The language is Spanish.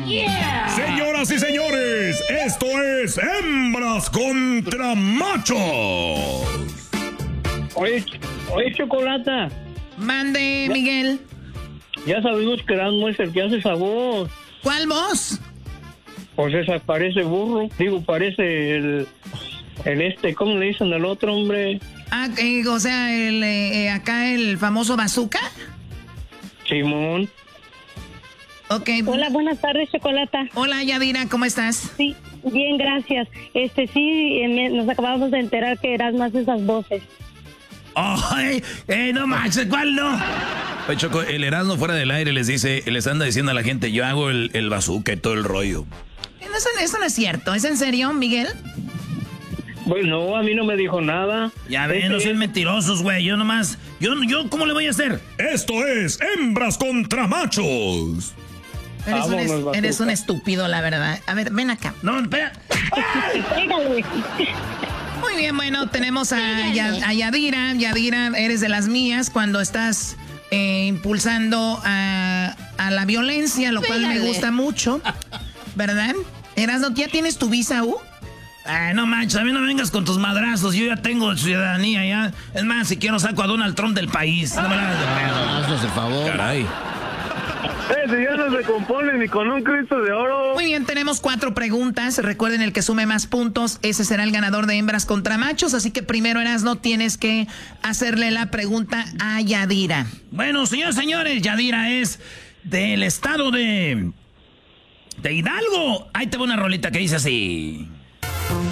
Yeah. Señoras y señores, esto es Hembras contra Machos. Oye, Chocolata. Mande, Miguel. Ya sabemos que Erasmo es el que hace esa voz. ¿Cuál voz? Pues esa parece burro. Digo, parece el ¿cómo le dicen al otro hombre? Ah, o sea, acá el famoso Bazooka. Simón. Ok. Hola, buenas tardes, Chocolata. Hola, Yadira, ¿cómo estás? Sí, bien, gracias. Nos acabamos de enterar que Erasmo hace esas voces. ¡Ay! No manches, ¿cuál no? Oye, Choco, el Erasmo fuera del aire les anda diciendo a la gente, yo hago el bazooka y todo el rollo. Eso no es cierto. ¿Es en serio, Miguel? Pues no, a mí no me dijo nada. Ya ven, no sean mentirosos, güey. Yo nomás... Yo, ¿cómo le voy a hacer? Esto es Hembras contra Machos. Eres un estúpido, la verdad. A ver, ven acá. No, espera. Muy bien, bueno, tenemos a Yadira. Yadira, eres de las mías cuando estás impulsando a la violencia, lo cual me gusta mucho, ¿verdad? Erasmo, ¿ya tienes tu visa U? No manches, a mí no me vengas con tus madrazos. Yo ya tengo ciudadanía, ya. Es más, si quiero saco a Donald Trump del país. No me la hagas de pedo. Haznos el favor. Caray. Si ya no se compone ni con un Cristo de oro. Muy bien, tenemos 4 preguntas. Recuerden, el que sume más puntos, ese será el ganador de Hembras contra Machos. Así que primero, Erasmo, tienes que hacerle la pregunta a Yadira. Bueno, señores, Yadira es del estado de Hidalgo. Ahí te va una rolita que dice así.